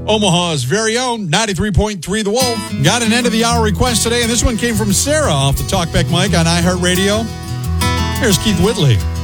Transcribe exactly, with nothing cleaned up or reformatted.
Omaha's very own ninety-three point three The Wolf. Got an end of the hour request today, and this one came from Sarah off the Talkback mic on iHeartRadio. Here's Keith Whitley.